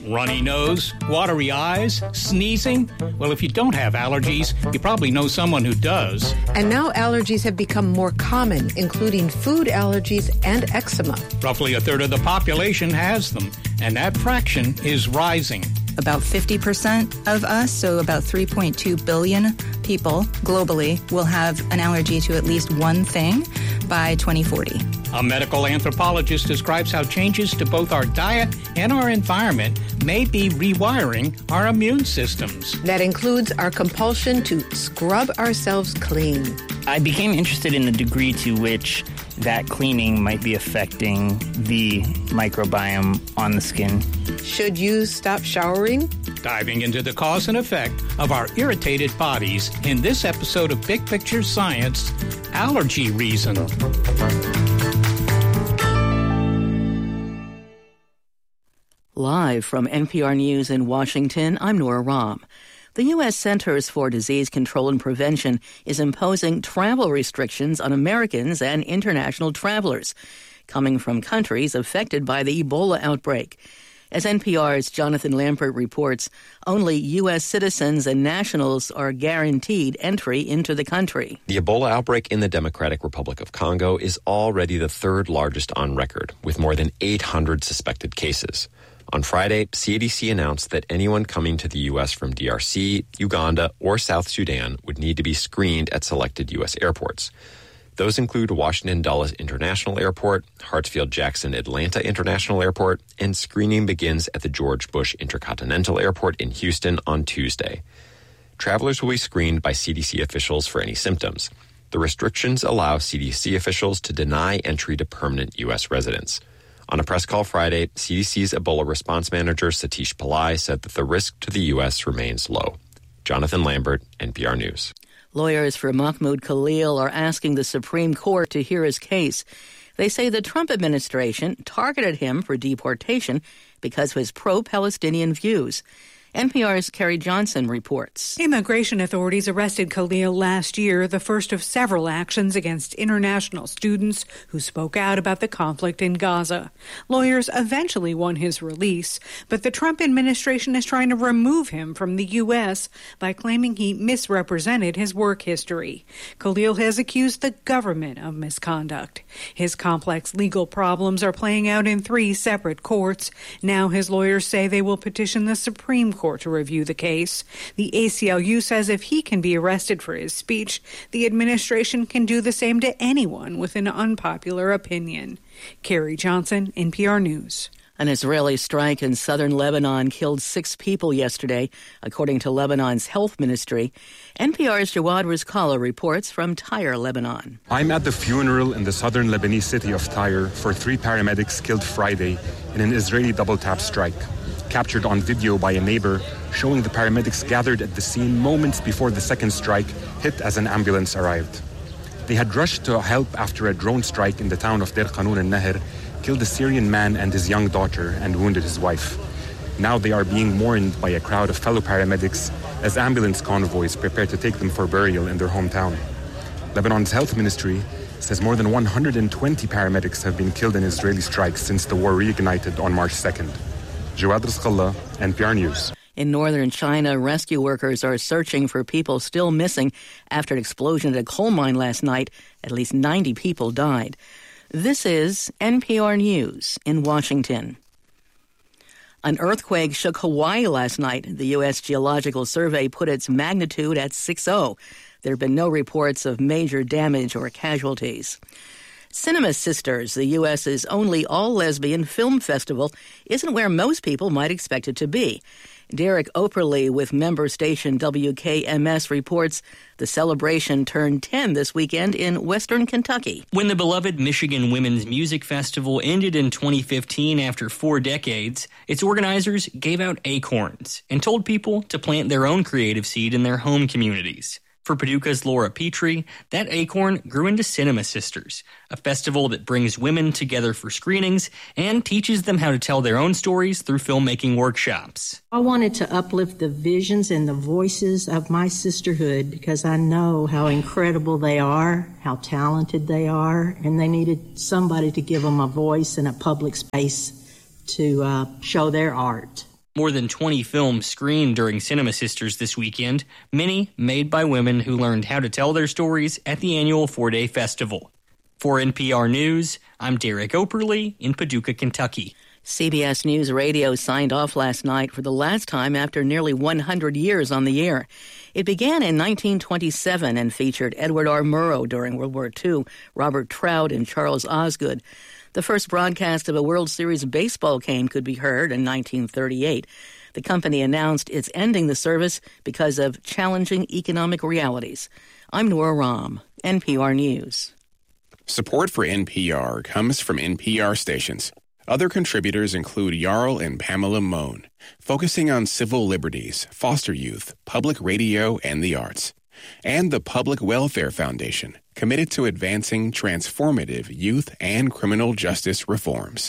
Runny nose, watery eyes, sneezing? Well, if you don't have allergies, you probably know someone who does. And now allergies have become more common, including food allergies and eczema. Roughly a third of the population has them, and that fraction is rising. About 50% of us, so about 3.2 billion people globally, will have an allergy to at least one thing by 2040. A medical anthropologist describes how changes to both our diet and our environment may be rewiring our immune systems. That includes our compulsion to scrub ourselves clean. I became interested in the degree to which that cleaning might be affecting the microbiome on the skin. Should you stop showering? Diving into the cause and effect of our irritated bodies in this episode of Big Picture Science, Allergy Reason. Live from NPR News in Washington, I'm Nora Rahm. The U.S. Centers for Disease Control and Prevention is imposing travel restrictions on Americans and international travelers coming from countries affected by the Ebola outbreak. As NPR's Jonathan Lampert reports, only U.S. citizens and nationals are guaranteed entry into the country. The Ebola outbreak in the Democratic Republic of Congo is already the third largest on record, with more than 800 suspected cases. On Friday, CDC announced that anyone coming to the U.S. from DRC, Uganda, or South Sudan would need to be screened at selected U.S. airports. Those include Washington Dulles International Airport, Hartsfield-Jackson Atlanta International Airport, and screening begins at the George Bush Intercontinental Airport in Houston on Tuesday. Travelers will be screened by CDC officials for any symptoms. The restrictions allow CDC officials to deny entry to permanent U.S. residents. On a press call Friday, CDC's Ebola response manager Satish Pillai said that the risk to the U.S. remains low. Jonathan Lambert, NPR News. Lawyers for Mahmoud Khalil are asking the Supreme Court to hear his case. They say the Trump administration targeted him for deportation because of his pro-Palestinian views. NPR's Carrie Johnson reports. Immigration authorities arrested Khalil last year, the first of several actions against international students who spoke out about the conflict in Gaza. Lawyers eventually won his release, but the Trump administration is trying to remove him from the U.S. by claiming he misrepresented his work history. Khalil has accused the government of misconduct. His complex legal problems are playing out in 3 separate courts. Now his lawyers say they will petition the Supreme Court to review the case. The ACLU says if he can be arrested for his speech, the administration can do the same to anyone with an unpopular opinion. Carrie Johnson, NPR News. An Israeli strike in southern Lebanon killed 6 people yesterday, according to Lebanon's health ministry. NPR's Jawad Rizkallah reports from Tyre, Lebanon. I'm at the funeral in the southern Lebanese city of Tyre for 3 paramedics killed Friday in an Israeli double-tap strike. Captured on video by a neighbor, showing the paramedics gathered at the scene moments before the second strike hit as an ambulance arrived. They had rushed to help after a drone strike in the town of Deir Qanun al-Nahr killed a Syrian man and his young daughter and wounded his wife. Now they are being mourned by a crowd of fellow paramedics as ambulance convoys prepare to take them for burial in their hometown. Lebanon's health ministry says more than 120 paramedics have been killed in Israeli strikes since the war reignited on March 2nd. Jawad Rizkallah, NPR News. In northern China, rescue workers are searching for people still missing after an explosion at a coal mine last night. At least 90 people died. This is NPR News in Washington. An earthquake shook Hawaii last night. The U.S. Geological Survey put its magnitude at 6.0. There have been no reports of major damage or casualties. Cinema Sisters, the U.S.'s only all-lesbian film festival, isn't where most people might expect it to be. Derek Operly with member station WKMS reports the celebration turned 10 this weekend in western Kentucky. When the beloved Michigan Women's Music Festival ended in 2015 after 4 decades, its organizers gave out acorns and told people to plant their own creative seed in their home communities. For Paducah's Laura Petrie, that acorn grew into Cinema Sisters, a festival that brings women together for screenings and teaches them how to tell their own stories through filmmaking workshops. I wanted to uplift the visions and the voices of my sisterhood because I know how incredible they are, how talented they are, and they needed somebody to give them a voice and a public space to show their art. More than 20 films screened during Cinema Sisters this weekend, many made by women who learned how to tell their stories at the annual 4-day festival. For NPR News, I'm Derek Operly in Paducah, Kentucky. CBS News Radio signed off last night for the last time after nearly 100 years on the air. It began in 1927 and featured Edward R. Murrow during World War II, Robert Trout, and Charles Osgood. The first broadcast of a World Series baseball game could be heard in 1938. The company announced it's ending the service because of challenging economic realities. I'm Nora Rahm, NPR News. Support for NPR comes from NPR stations. Other contributors include Jarl and Pamela Mohn, focusing on civil liberties, foster youth, public radio, and the arts. And the Public Welfare Foundation, committed to advancing transformative youth and criminal justice reforms.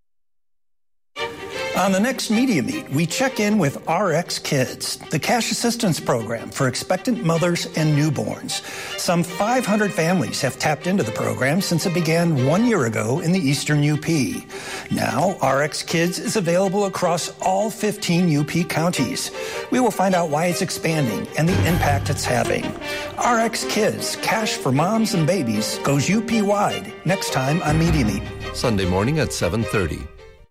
On the next Media Meet, we check in with RX Kids, the cash assistance program for expectant mothers and newborns. Some 500 families have tapped into the program since it began 1 year ago in the Eastern UP. Now, RX Kids is available across all 15 UP counties. We will find out why it's expanding and the impact it's having. RX Kids, cash for moms and babies, goes UP-wide next time on Media Meet. Sunday morning at 7:30.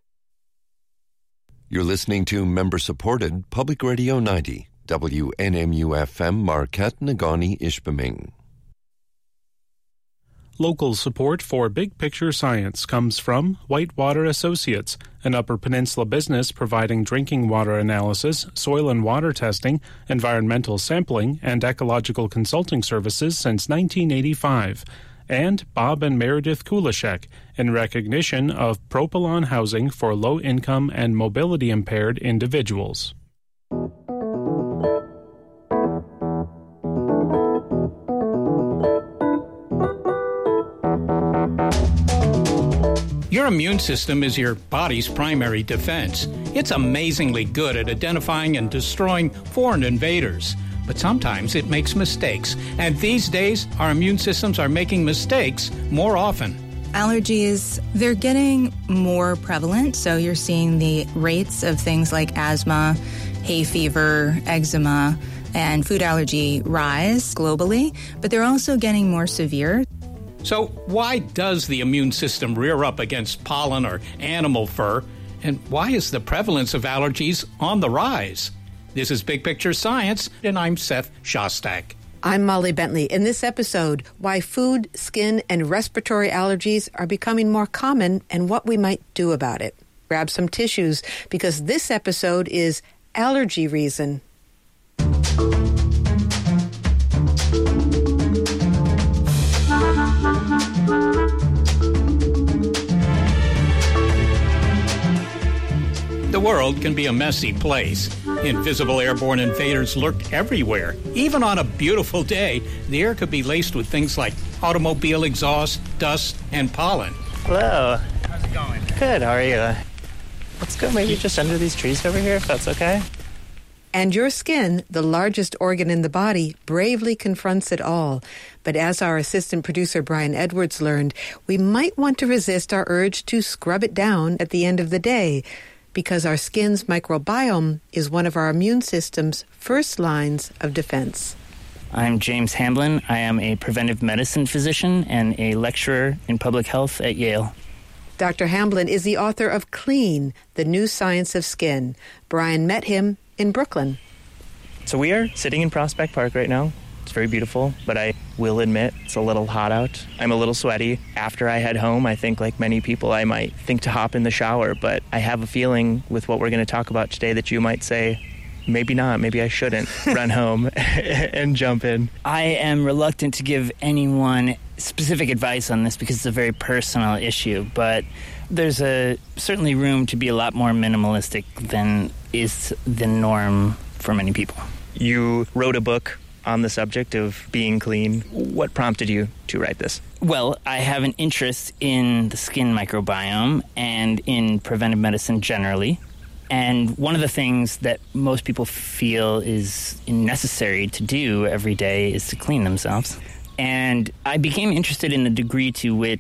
You're listening to member-supported Public Radio 90, WNMU-FM Marquette, Negaunee-Ishpeming. Local support for Big Picture Science comes from Whitewater Associates, an Upper Peninsula business providing drinking water analysis, soil and water testing, environmental sampling, and ecological consulting services since 1985. And Bob and Meredith Kulishek, in recognition of Propylon housing for low-income and mobility-impaired individuals. Your immune system is your body's primary defense. It's amazingly good at identifying and destroying foreign invaders. But sometimes it makes mistakes. And these days, our immune systems are making mistakes more often. Allergies, they're getting more prevalent. So you're seeing the rates of things like asthma, hay fever, eczema, and food allergy rise globally. But they're also getting more severe. So why does the immune system rear up against pollen or animal fur? And why is the prevalence of allergies on the rise? This is Big Picture Science, and I'm Seth Shostak. I'm Molly Bentley. In this episode, why food, skin, and respiratory allergies are becoming more common and what we might do about it. Grab some tissues, because this episode is Allergy Reason. The world can be a messy place. Invisible airborne invaders lurk everywhere. Even on a beautiful day, the air could be laced with things like automobile exhaust, dust, and pollen. Hello. How's it going? Good, how are you? Let's go maybe just under these trees over here, if that's okay. And your skin, the largest organ in the body, bravely confronts it all. But as our assistant producer Brian Edwards learned, we might want to resist our urge to scrub it down at the end of the day, because our skin's microbiome is one of our immune system's first lines of defense. I'm James Hamblin. I am a preventive medicine physician and a lecturer in public health at Yale. Dr. Hamblin is the author of Clean, The New Science of Skin. Brian met him in Brooklyn. So we are sitting in Prospect Park right now. It's very beautiful, but I will admit it's a little hot out. I'm a little sweaty. After I head home, I think like many people, I might think to hop in the shower, but I have a feeling with what we're going to talk about today that you might say, maybe not, maybe I shouldn't run home and jump in. I am reluctant to give anyone specific advice on this because it's a very personal issue, but there's certainly room to be a lot more minimalistic than is the norm for many people. You wrote a book on the subject of being clean. What prompted you to write this? Well, I have an interest in the skin microbiome and in preventive medicine generally. And one of the things that most people feel is necessary to do every day is to clean themselves. And I became interested in the degree to which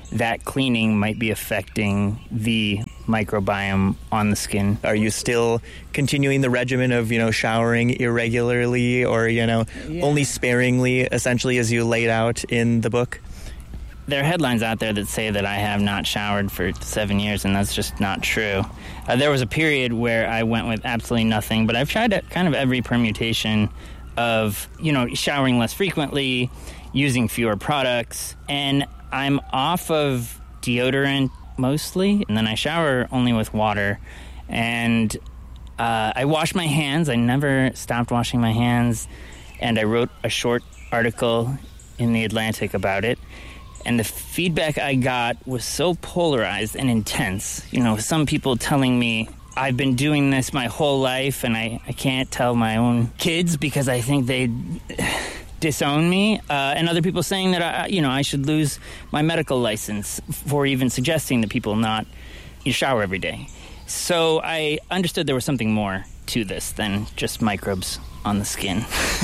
that cleaning might be affecting the microbiome on the skin. Are you still continuing the regimen of, showering irregularly or, only sparingly, essentially, as you laid out in the book? There are headlines out there that say that I have not showered for 7 years, and that's just not true. There was a period where I went with absolutely nothing, but I've tried kind of every permutation of, showering less frequently, using fewer products, and I'm off of deodorant mostly, and then I shower only with water, and I wash my hands. I never stopped washing my hands, and I wrote a short article in The Atlantic about it. And the feedback I got was so polarized and intense. Some people telling me, I've been doing this my whole life and I can't tell my own kids because I think they disown me. And other people saying that, I should lose my medical license for even suggesting that people not shower every day. So I understood there was something more to this than just microbes on the skin.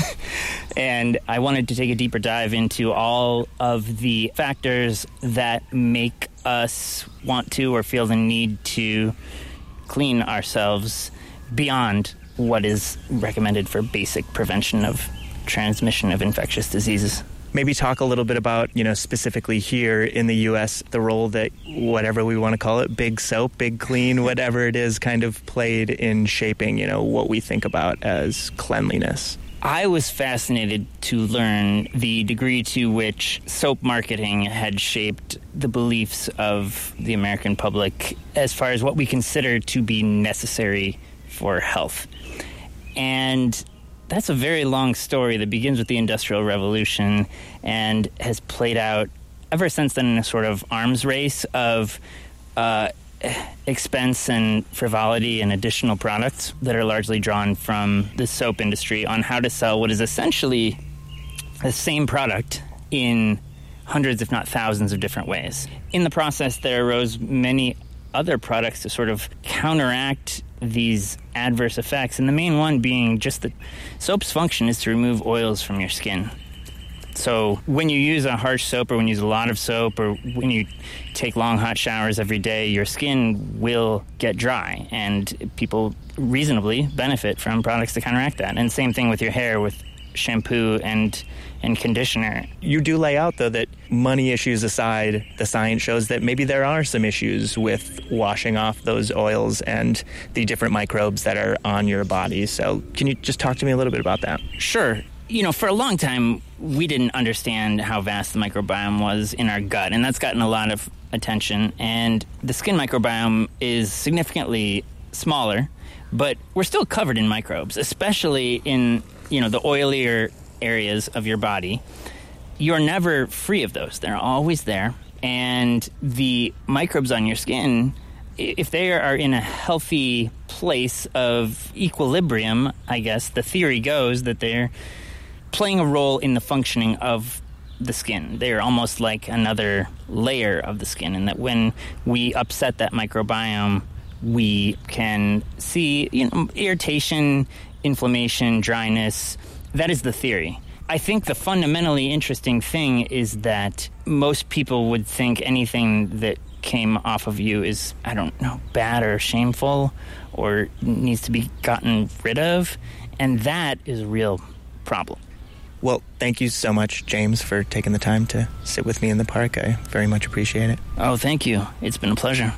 And I wanted to take a deeper dive into all of the factors that make us want to or feel the need to clean ourselves beyond what is recommended for basic prevention of transmission of infectious diseases. Maybe talk a little bit about, specifically here in the U.S., the role that whatever we want to call it, big soap, big clean, whatever it is, kind of played in shaping, what we think about as cleanliness. I was fascinated to learn the degree to which soap marketing had shaped the beliefs of the American public as far as what we consider to be necessary for health. And that's a very long story that begins with the Industrial Revolution and has played out ever since then in a sort of arms race of expense and frivolity and additional products that are largely drawn from the soap industry on how to sell what is essentially the same product in hundreds, if not thousands, of different ways. In the process, there arose many other products to sort of counteract these adverse effects, and the main one being just that soap's function is to remove oils from your skin. So when you use a harsh soap or when you use a lot of soap or when you take long hot showers every day, your skin will get dry, and people reasonably benefit from products to counteract that. And same thing with your hair with shampoo and conditioner. You do lay out, though, that money issues aside, the science shows that maybe there are some issues with washing off those oils and the different microbes that are on your body. So can you just talk to me a little bit about that? Sure. For a long time, we didn't understand how vast the microbiome was in our gut, and that's gotten a lot of attention. And the skin microbiome is significantly smaller, but we're still covered in microbes, especially in, the oilier areas of your body. You're never free of those. They're always there. And the microbes on your skin, if they are in a healthy place of equilibrium, I guess the theory goes that they're playing a role in the functioning of the skin. They're almost like another layer of the skin, and that when we upset that microbiome, we can see irritation, inflammation, dryness. That is the theory. I think the fundamentally interesting thing is that most people would think anything that came off of you is, bad or shameful or needs to be gotten rid of, and that is a real problem. Well, thank you so much, James, for taking the time to sit with me in the park. I very much appreciate it. Oh, thank you. It's been a pleasure.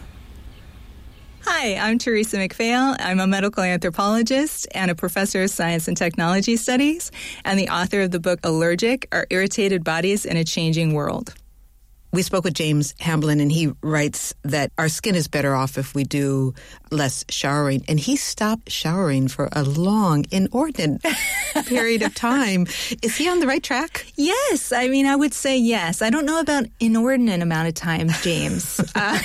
Hi, I'm Teresa McPhail. I'm a medical anthropologist and a professor of science and technology studies, and the author of the book Allergic: Our Irritated Bodies in a Changing World. We spoke with James Hamblin, and he writes that our skin is better off if we do less showering. And he stopped showering for a long, inordinate period of time. Is he on the right track? Yes. I would say yes. I don't know about inordinate amount of time, James.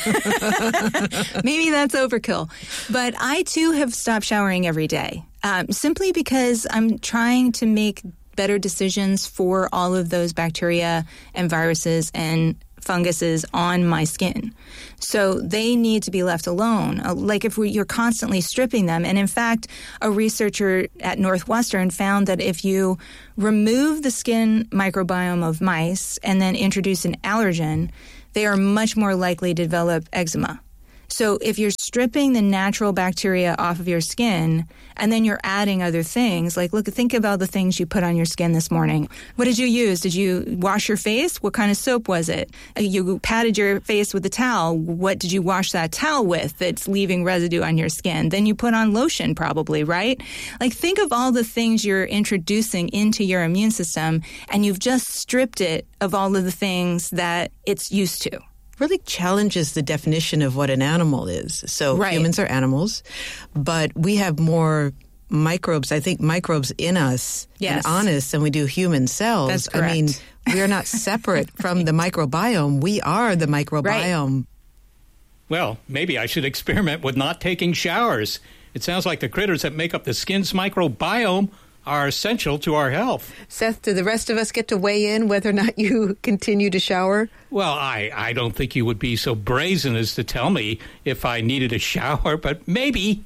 Maybe that's overkill. But I, too, have stopped showering every day, simply because I'm trying to make better decisions for all of those bacteria and viruses and funguses on my skin. So they need to be left alone. Like if you're constantly stripping them. And in fact, a researcher at Northwestern found that if you remove the skin microbiome of mice and then introduce an allergen, they are much more likely to develop eczema. So if you're stripping the natural bacteria off of your skin and then you're adding other things, like think about the things you put on your skin this morning. What did you use? Did you wash your face? What kind of soap was it? You patted your face with a towel. What did you wash that towel with that's leaving residue on your skin? Then you put on lotion probably, right? Like think of all the things you're introducing into your immune system and you've just stripped it of all of the things that it's used to. Really challenges the definition of what an animal is. So humans are animals, but we have more microbes, I think microbes in us and on us than we do human cells. That's correct. I mean, we are not separate from the microbiome. We are the microbiome. Right. Well, maybe I should experiment with not taking showers. It sounds like the critters that make up the skin's microbiome are essential to our health. Seth, do the rest of us get to weigh in whether or not you continue to shower? Well, I don't think you would be so brazen as to tell me if I needed a shower, but maybe.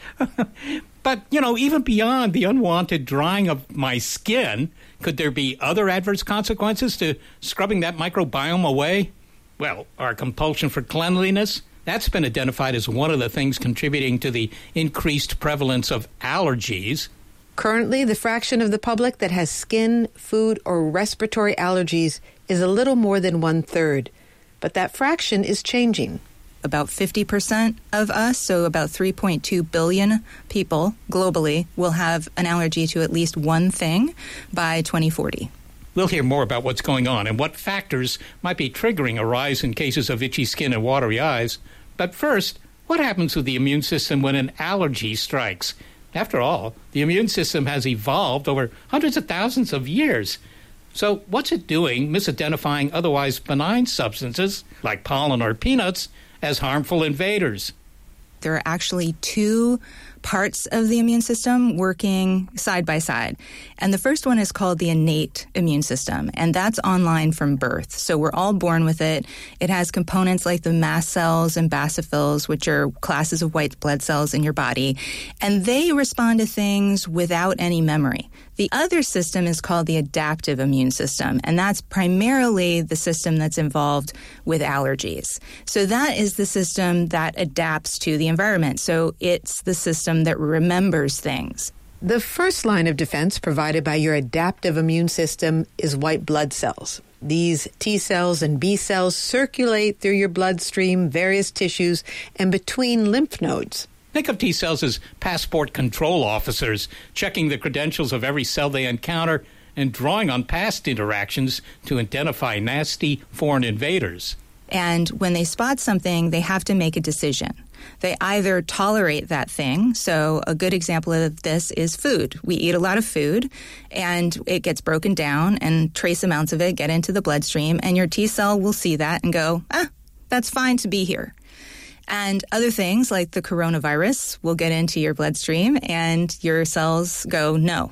But, even beyond the unwanted drying of my skin, could there be other adverse consequences to scrubbing that microbiome away? Well, our compulsion for cleanliness, that's been identified as one of the things contributing to the increased prevalence of allergies. Currently, the fraction of the public that has skin, food, or respiratory allergies is a little more than 1/3. But that fraction is changing. About 50% of us, so about 3.2 billion people globally, will have an allergy to at least one thing by 2040. We'll hear more about what's going on and what factors might be triggering a rise in cases of itchy skin and watery eyes. But first, what happens with the immune system when an allergy strikes? After all, the immune system has evolved over hundreds of thousands of years. So what's it doing misidentifying otherwise benign substances, like pollen or peanuts, as harmful invaders? There are actually two parts of the immune system working side by side. And the first one is called the innate immune system, and that's online from birth. So we're all born with it. It has components like the mast cells and basophils, which are classes of white blood cells in your body, and they respond to things without any memory. The other system is called the adaptive immune system, and that's primarily the system that's involved with allergies. So that is the system that adapts to the environment. So it's the system that remembers things. The first line of defense provided by your adaptive immune system is white blood cells. These T cells and B cells circulate through your bloodstream, various tissues, and between lymph nodes. Think of T cells as passport control officers, checking the credentials of every cell they encounter and drawing on past interactions to identify nasty foreign invaders. And when they spot something, they have to make a decision. They either tolerate that thing. So a good example of this is food. We eat a lot of food, and it gets broken down, and trace amounts of it get into the bloodstream, and your T cell will see that and go, that's fine to be here. And other things like the coronavirus will get into your bloodstream, and your cells go, no.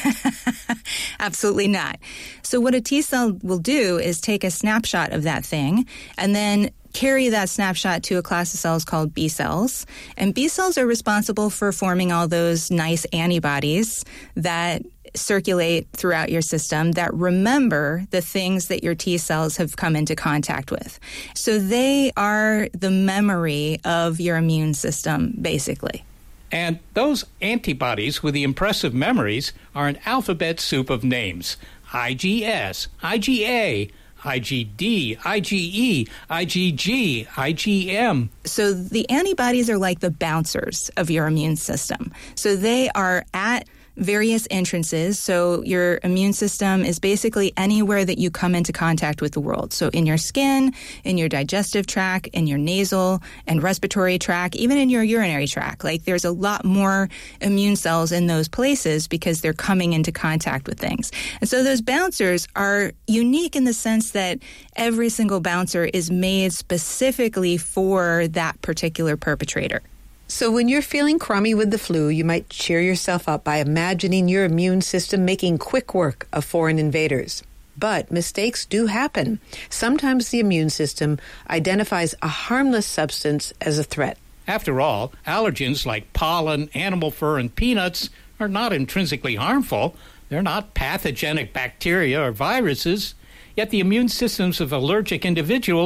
Absolutely not. So what a T cell will do is take a snapshot of that thing and then carry that snapshot to a class of cells called B cells. And B cells are responsible for forming all those nice antibodies that circulate throughout your system that remember the things that your T cells have come into contact with. So they are the memory of your immune system, basically. And those antibodies with the impressive memories are an alphabet soup of names. IgS, IgA, IgD, IgE, IgG, IgM. So the antibodies are like the bouncers of your immune system. So they are at various entrances. So your immune system is basically anywhere that you come into contact with the world. So in your skin, in your digestive tract, in your nasal and respiratory tract, even in your urinary tract. Like there's a lot more immune cells in those places because they're coming into contact with things. And so those bouncers are unique in the sense that every single bouncer is made specifically for that particular perpetrator. So when you're feeling crummy with the flu, you might cheer yourself up by imagining your immune system making quick work of foreign invaders. But mistakes do happen. Sometimes the immune system identifies a harmless substance as a threat. After all, allergens like pollen, animal fur, and peanuts are not intrinsically harmful. They're not pathogenic bacteria or viruses. Yet the immune systems of allergic individuals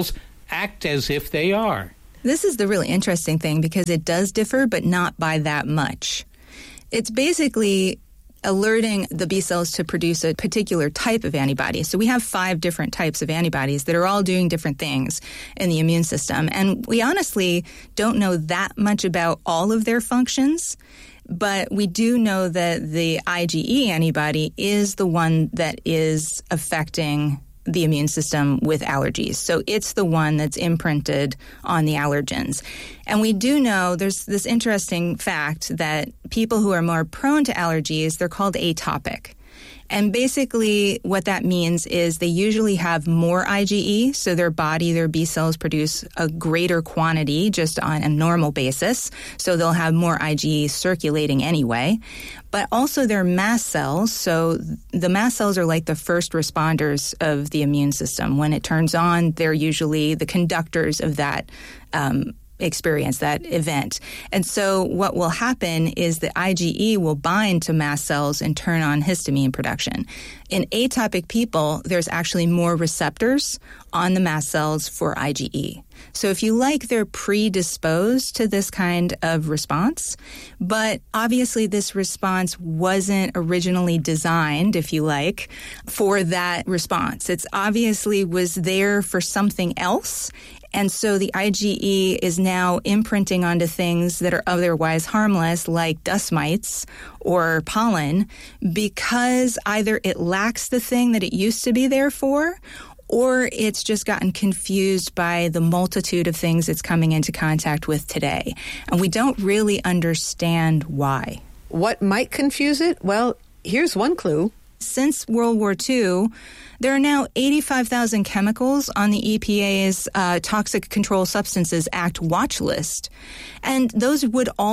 act as if they are. This is the really interesting thing because it does differ, but not by that much. It's basically alerting the B cells to produce a particular type of antibody. So we have 5 different types of antibodies that are all doing different things in the immune system. And we honestly don't know that much about all of their functions, but we do know that the IgE antibody is the one that is affecting the immune system with allergies. So it's the one that's imprinted on the allergens. And we do know there's this interesting fact that people who are more prone to allergies, they're called atopic. And basically what that means is they usually have more IgE, so their body, their B cells produce a greater quantity just on a normal basis, so they'll have more IgE circulating anyway. But also their mast cells, so the mast cells are like the first responders of the immune system. When it turns on, they're usually the conductors of that experience, that event. And so what will happen is the IgE will bind to mast cells and turn on histamine production. In atopic people, there's actually more receptors on the mast cells for IgE. So if you like, they're predisposed to this kind of response. But obviously this response wasn't originally designed, if you like, for that response. It's obviously was there for something else. And so the IgE is now imprinting onto things that are otherwise harmless, like dust mites or pollen, because either it lacks the thing that it used to be there for, or it's just gotten confused by the multitude of things it's coming into contact with today. And we don't really understand why. What might confuse it? Well, here's one clue. Since World War II, there are now 85,000 chemicals on the EPA's Toxic Control Substances Act watch list. And those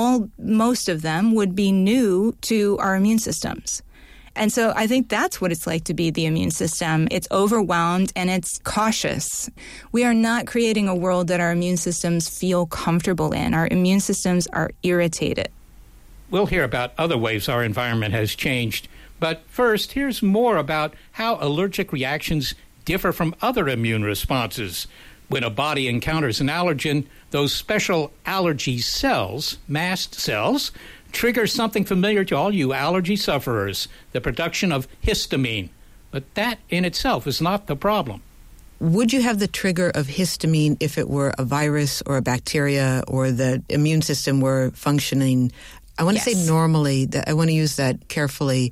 most of them would be new to our immune systems. And so I think that's what it's like to be the immune system. It's overwhelmed and it's cautious. We are not creating a world that our immune systems feel comfortable in. Our immune systems are irritated. We'll hear about other ways our environment has changed. But first, here's more about how allergic reactions differ from other immune responses. When a body encounters an allergen, those special allergy cells, mast cells, trigger something familiar to all you allergy sufferers, the production of histamine. But that in itself is not the problem. Would you have the trigger of histamine if it were a virus or a bacteria or the immune system were functioning? I want to say normally, I want to use that carefully.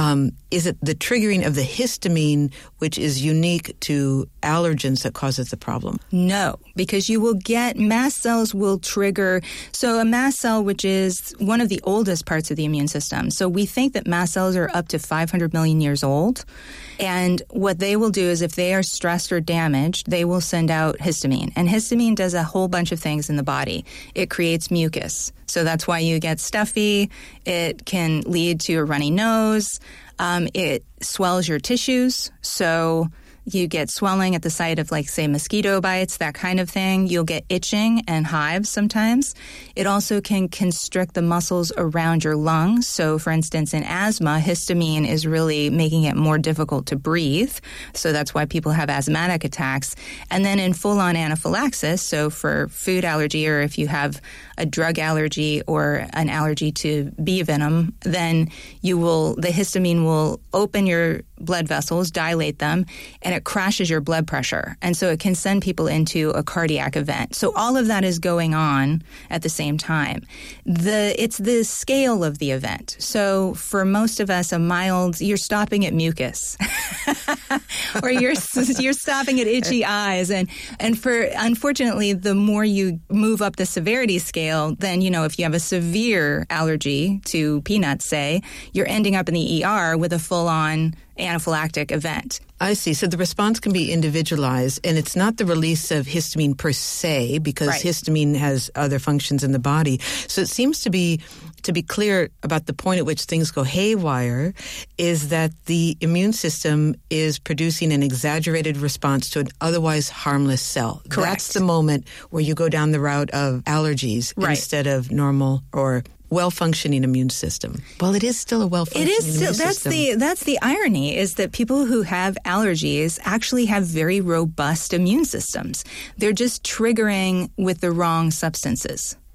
Is it the triggering of the histamine, which is unique to allergens, that causes the problem? No, because you will get, mast cells will trigger. So a mast cell, which is one of the oldest parts of the immune system. So we think that mast cells are up to 500 million years old. And what they will do is if they are stressed or damaged, they will send out histamine. And histamine does a whole bunch of things in the body. It creates mucus. So that's why you get stuffy. It can lead to a runny nose. It swells your tissues. So you get swelling at the site of, like, say, mosquito bites, that kind of thing. You'll get itching and hives sometimes. It also can constrict the muscles around your lungs. So, for instance, in asthma, histamine is really making it more difficult to breathe. So that's why people have asthmatic attacks. And then in full-on anaphylaxis, so for food allergy or if you have a drug allergy or an allergy to bee venom, then the histamine will open your blood vessels, dilate them, and it crashes your blood pressure. And so it can send people into a cardiac event. So all of that is going on at the same time. It's the scale of the event. So for most of us, you're stopping at mucus. Or you're stopping at itchy eyes. And unfortunately, the more you move up the severity scale, then, if you have a severe allergy to peanuts, say, you're ending up in the ER with a full-on anaphylactic event. I see. So the response can be individualized, and it's not the release of histamine per se, because histamine has other functions in the body. So it seems to be to be clear about the point at which things go haywire is that the immune system is producing an exaggerated response to an otherwise harmless cell. Correct. That's the moment where you go down the route of allergies instead of normal or well-functioning immune system. Well, it is still a well-functioning immune system. That's the irony, is that people who have allergies actually have very robust immune systems. They're just triggering with the wrong substances.